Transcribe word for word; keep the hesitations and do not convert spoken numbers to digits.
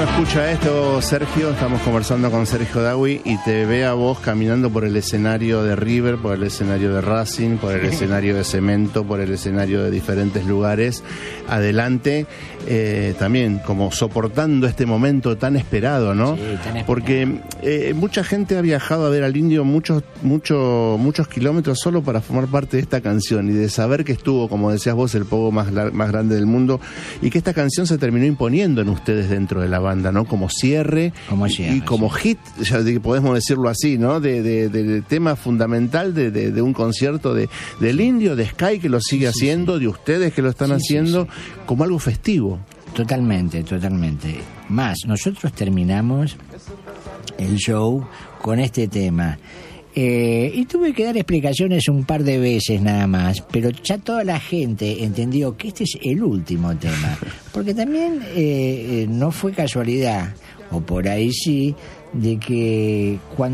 uno escucha esto, Sergio, estamos conversando con Sergio Dawi y te ve a vos caminando por el escenario de River, por el escenario de Racing, por el escenario de Cemento, por el escenario de diferentes lugares, adelante, eh, también como soportando este momento tan esperado, ¿no? Sí, tan esperado. Porque eh, mucha gente ha viajado a ver al Indio muchos, muchos, muchos kilómetros solo para formar parte de esta canción y de saber que estuvo, como decías vos, el pogo más, más grande del mundo y que esta canción se terminó imponiendo en ustedes dentro de la banda, ¿no? Como cierre, como cierre y como sí. hit, ya podemos decirlo así, ¿no? De, de, de, de tema fundamental de, de, de un concierto de, del Indio, de Sky que lo sigue sí, haciendo, sí. de ustedes que lo están sí, haciendo, sí, sí. como algo festivo. Totalmente, totalmente. Más, nosotros terminamos el show con este tema. Eh, y tuve que dar explicaciones un par de veces nada más, pero ya toda la gente entendió que este es el último tema, porque también eh, eh, no fue casualidad, o por ahí sí, de que cuando